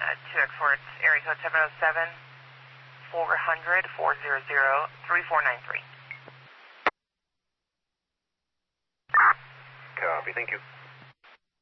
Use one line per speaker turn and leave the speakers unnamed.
2X4, it's area code 707-400-400-3493.
Copy, thank you.